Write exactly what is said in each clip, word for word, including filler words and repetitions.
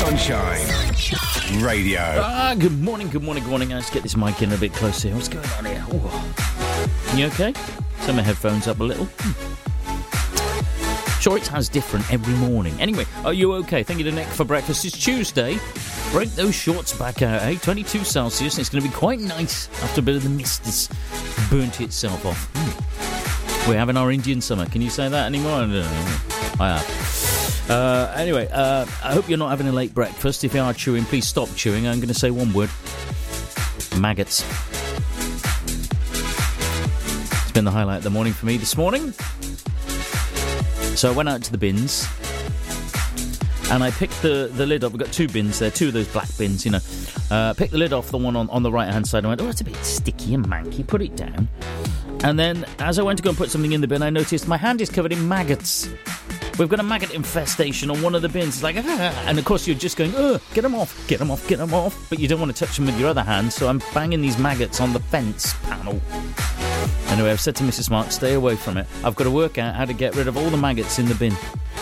Sunshine, Sunshine. Radio. Ah, good morning, good morning, good morning. Let's get this mic in a bit closer. What's going on here? Ooh. You okay? Turn my headphones up a little. Hmm. Sure, it sounds different every morning. Anyway, are you okay? Thank you to Nick for breakfast. It's Tuesday. Break those shorts back out, eh? twenty-two Celsius, and it's going to be quite nice after a bit of the mist has burnt itself off. Hmm. We're having our Indian summer. Can you say that anymore? I don't know. I have. Uh, anyway, uh, I hope you're not having a late breakfast. If you are chewing, please stop chewing. I'm going to say one word. Maggots. It's been the highlight of the morning for me this morning. So I went out to the bins and I picked the, the lid up. We've got two bins there, two of those black bins, you know. Uh, picked the lid off the one on, on the right-hand side. I went, oh, it's a bit sticky and manky. Put it down. And then as I went to go and put something in the bin, I noticed my hand is covered in maggots. We've got a maggot infestation on one of the bins. It's like, ah, and of course you're just going, oh, get them off, get them off, get them off. But you don't want to touch them with your other hand, so I'm banging these maggots on the fence panel. Anyway, I've said to Missus Mark, stay away from it. I've got to work out how to get rid of all the maggots in the bin.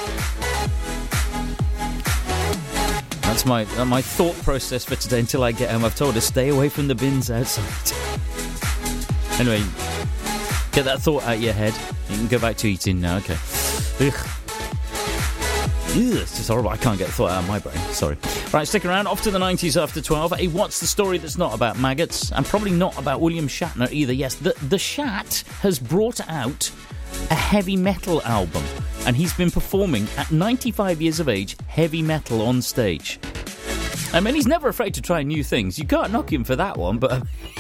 That's my uh, my thought process for today until I get home. I've told her, stay away from the bins outside. Anyway, get that thought out of your head. You can go back to eating now, okay. Ugh. Ew, it's just horrible. I can't get the thought out of my brain. Sorry. Right, stick around. Off to the nineties after twelve. Hey, what's the story that's not about maggots? And probably not about William Shatner either. Yes, the, the Shat has brought out a heavy metal album. And he's been performing at ninety-five years of age, heavy metal on stage. I mean, he's never afraid to try new things. You can't knock him for that one, but...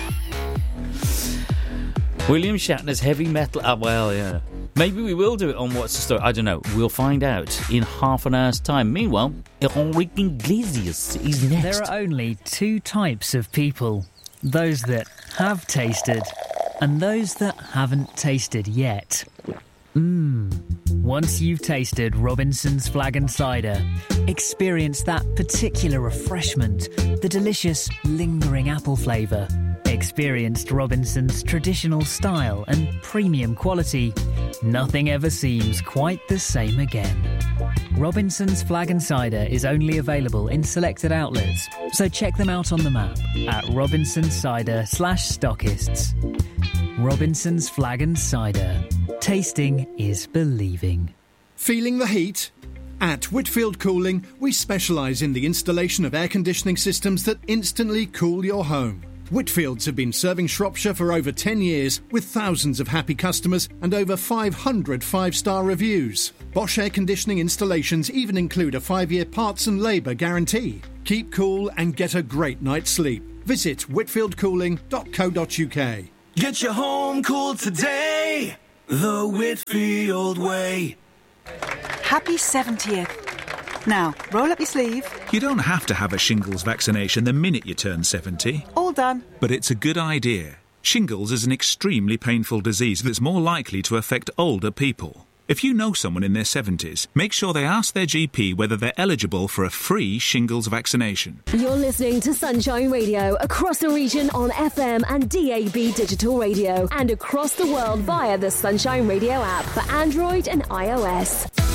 William Shatner's heavy metal... Uh, well, yeah... Maybe we will do it on What's the Story. I don't know. We'll find out in half an hour's time. Meanwhile, Enrique Iglesias is next. There are only two types of people. Those that have tasted and those that haven't tasted yet. Mmm. Once you've tasted Robinson's Flag and Cider, experience that particular refreshment, the delicious, lingering apple flavour. Experienced Robinson's traditional style and premium quality, nothing ever seems quite the same again. Robinson's Flag and Cider is only available in selected outlets, so check them out on the map at Robinson's Cider slash stockists. Robinson's Flag and Cider. Tasting is believing. Feeling the heat? At Whitfield Cooling, we specialise in the installation of air conditioning systems that instantly cool your home. Whitfields have been serving Shropshire for over ten years with thousands of happy customers and over five hundred five-star reviews. Bosch air conditioning installations even include a five-year parts and labour guarantee. Keep cool and get a great night's sleep. Visit whitfield cooling dot co dot uk. Get your home cool today, the Whitfield way. Happy seventieth. Now, roll up your sleeve. You don't have to have a shingles vaccination the minute you turn seventy. All done. But it's a good idea. Shingles is an extremely painful disease that's more likely to affect older people. If you know someone in their seventies, make sure they ask their G P whether they're eligible for a free shingles vaccination. You're listening to Sunshine Radio across the region on F M and D A B digital radio and across the world via the Sunshine Radio app for Android and iOS.